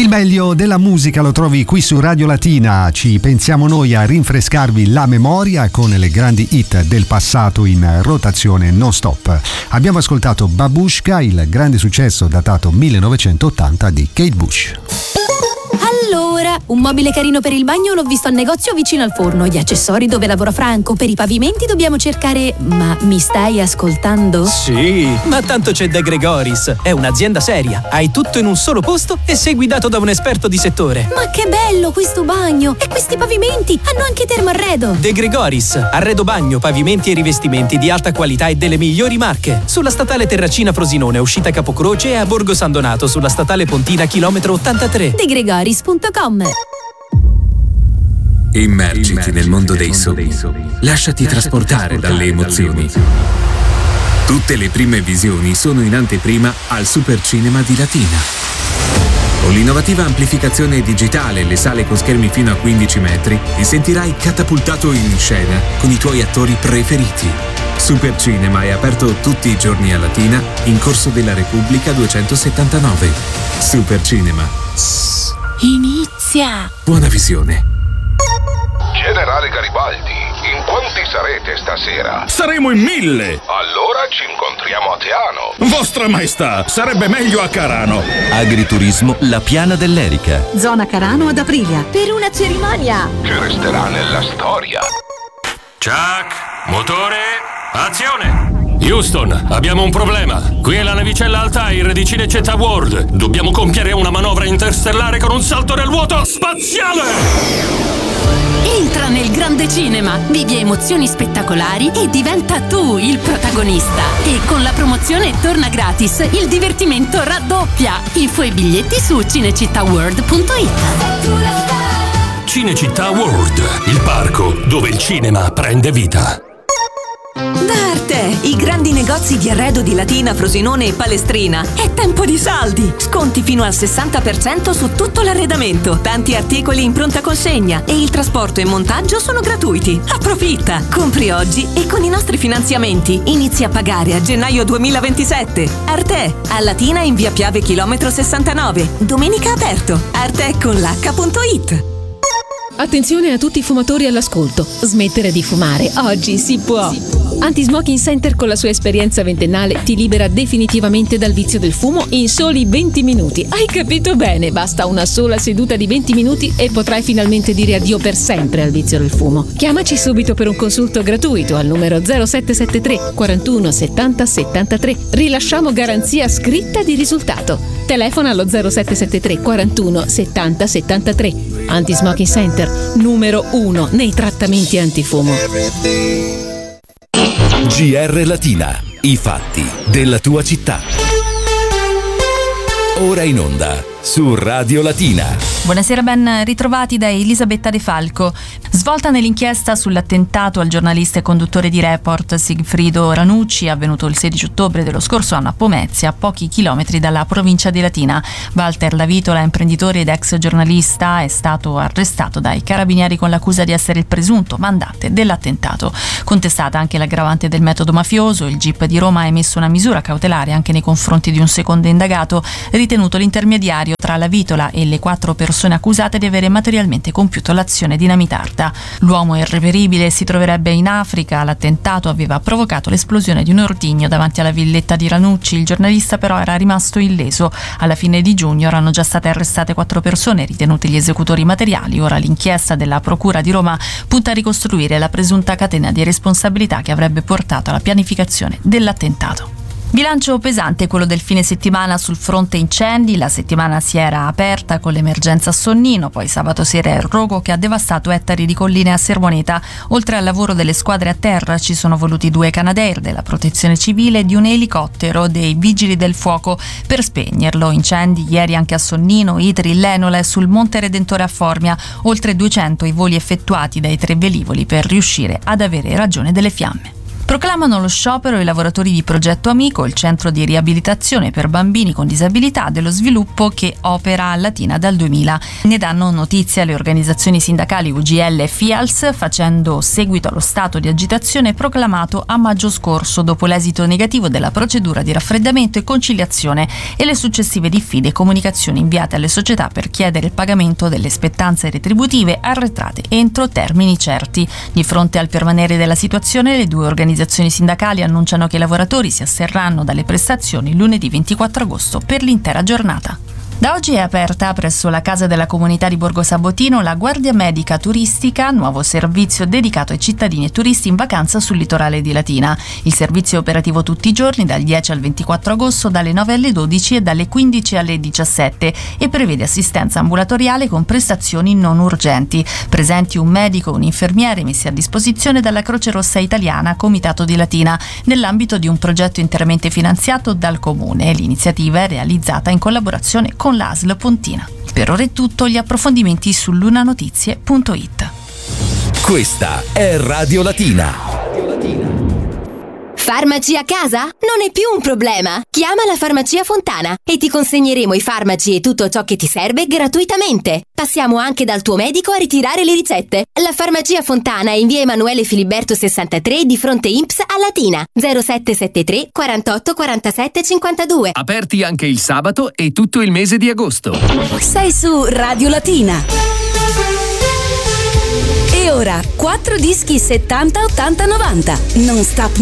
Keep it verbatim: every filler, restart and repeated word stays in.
meglio della musica lo trovi qui su Radio Latina. Ci pensiamo noi a rinfrescarvi la memoria con le grandi hit del passato in rotazione non stop. Abbiamo ascoltato Babushka, il grande successo datato millenovecentottanta di Kate Bush. Allora, un mobile carino per il bagno l'ho visto al negozio vicino al forno. Gli accessori dove lavora Franco. Per i pavimenti dobbiamo cercare... Ma mi stai ascoltando? Sì, ma tanto c'è De Gregoris. È un'azienda seria. Hai tutto in un solo posto e sei guidato da un esperto di settore. Ma che bello questo bagno! E questi pavimenti hanno anche termoarredo. De Gregoris, arredo bagno, pavimenti e rivestimenti di alta qualità e delle migliori marche. Sulla statale Terracina Frosinone, uscita Capocroce, e a Borgo San Donato sulla statale Pontina chilometro ottantatré. De Gregoris punto com. Immergiti nel mondo dei sogni. Lasciati trasportare dalle emozioni. Tutte le prime visioni sono in anteprima al Supercinema di Latina. Con l'innovativa amplificazione digitale e le sale con schermi fino a quindici metri, ti sentirai catapultato in scena con i tuoi attori preferiti. Supercinema è aperto tutti i giorni a Latina, in Corso della Repubblica duecentosettantanove. Supercinema. Inizia! Buona visione. Generale Garibaldi, in quanti sarete stasera? Saremo in mille! Allora ci incontriamo a Teano. Vostra Maestà, sarebbe meglio a Carano. Agriturismo La Piana dell'Erica. Zona Carano ad Aprilia. Per una cerimonia! Che resterà nella storia. Chuck, motore, azione! Houston, abbiamo un problema. Qui è la navicella Altair di Cinecittà World. Dobbiamo compiere una manovra interstellare con un salto nel vuoto spaziale! Entra nel grande cinema, vivi emozioni spettacolari e diventa tu il protagonista. E con la promozione torna gratis, il divertimento raddoppia. Info e biglietti su cinecittàworld punto it. Cinecittà World, il parco dove il cinema prende vita. Da Arte, i grandi negozi di arredo di Latina, Frosinone e Palestrina. È tempo di saldi! Sconti fino al sessanta per cento su tutto l'arredamento, tanti articoli in pronta consegna e il trasporto e montaggio sono gratuiti. Approfitta! Compri oggi e con i nostri finanziamenti inizi a pagare a gennaio duemilaventisette. Arte, a Latina in via Piave chilometro sessantanove. Domenica aperto. arte con l'H punto it. Attenzione a tutti i fumatori all'ascolto. Smettere di fumare oggi si può. Anti-Smoking Center con la sua esperienza ventennale ti libera definitivamente dal vizio del fumo in soli venti minuti. Hai capito bene? Basta una sola seduta di venti minuti e potrai finalmente dire addio per sempre al vizio del fumo. Chiamaci subito per un consulto gratuito al numero zero sette sette tre quarantuno settanta settantatré. Rilasciamo garanzia scritta di risultato. Telefona allo zero sette sette tre quarantuno settanta settantatré. Anti-Smoking Center, numero uno nei trattamenti antifumo. G R Latina, i fatti della tua città. Ora in onda su Radio Latina. Buonasera, ben ritrovati da Elisabetta De Falco. Svolta nell'inchiesta sull'attentato al giornalista e conduttore di Report Sigfrido Ranucci, avvenuto il sedici ottobre dello scorso anno a Pomezia, a pochi chilometri dalla provincia di Latina. Walter Lavitola, imprenditore ed ex giornalista, è stato arrestato dai carabinieri con l'accusa di essere il presunto mandante dell'attentato. Contestata anche l'aggravante del metodo mafioso, il G I P di Roma ha emesso una misura cautelare anche nei confronti di un secondo indagato, ritenuto l'intermediario tra Lavitola e le quattro persone accusate di avere materialmente compiuto l'azione dinamitarda. L'uomo irreperibile si troverebbe in Africa. L'attentato aveva provocato l'esplosione di un ordigno davanti alla villetta di Ranucci. Il giornalista però era rimasto illeso. Alla fine di giugno erano già state arrestate quattro persone, ritenuti gli esecutori materiali. Ora l'inchiesta della Procura di Roma punta a ricostruire la presunta catena di responsabilità che avrebbe portato alla pianificazione dell'attentato. Bilancio pesante quello del fine settimana sul fronte incendi. La settimana si era aperta con l'emergenza Sonnino, poi sabato sera il rogo che ha devastato ettari di colline a Sermoneta. Oltre al lavoro delle squadre a terra ci sono voluti due Canadair della Protezione Civile e di un elicottero dei Vigili del Fuoco per spegnerlo. Incendi ieri anche a Sonnino, Itri, Lenola e sul Monte Redentore a Formia. Oltre duecento i voli effettuati dai tre velivoli per riuscire ad avere ragione delle fiamme. Proclamano lo sciopero i lavoratori di Progetto Amico, il centro di riabilitazione per bambini con disabilità dello sviluppo che opera a Latina dal duemila. Ne danno notizia le organizzazioni sindacali U G L e FIALS, facendo seguito allo stato di agitazione proclamato a maggio scorso dopo l'esito negativo della procedura di raffreddamento e conciliazione e le successive diffide e comunicazioni inviate alle società per chiedere il pagamento delle spettanze retributive arretrate entro termini certi. Di fronte al permanere della situazione, le due organizzazioni sindacali annunciano che i lavoratori si asserranno dalle prestazioni lunedì ventiquattro agosto per l'intera giornata. Da oggi è aperta presso la Casa della Comunità di Borgo Sabotino la Guardia Medica Turistica, nuovo servizio dedicato ai cittadini e turisti in vacanza sul litorale di Latina. Il servizio è operativo tutti i giorni dal dieci al ventiquattro agosto, dalle nove alle dodici e dalle quindici alle diciassette e prevede assistenza ambulatoriale con prestazioni non urgenti. Presenti un medico e un infermiere messi a disposizione dalla Croce Rossa Italiana Comitato di Latina nell'ambito di un progetto interamente finanziato dal Comune. L'iniziativa è realizzata in collaborazione con l'A S L Pontina. Per ora è tutto, gli approfondimenti su lunanotizie punto it. Questa è Radio Latina. Farmaci a casa? Non è più un problema. Chiama la Farmacia Fontana e ti consegneremo i farmaci e tutto ciò che ti serve gratuitamente. Passiamo anche dal tuo medico a ritirare le ricette. La Farmacia Fontana è in via Emanuele Filiberto sessantatré di fronte I N P S a Latina. zero sette sette tre quarantotto quarantasette cinquantadue. Aperti anche il sabato e tutto il mese di agosto. Sei su Radio Latina. E ora quattro dischi settanta ottanta novanta. Non stop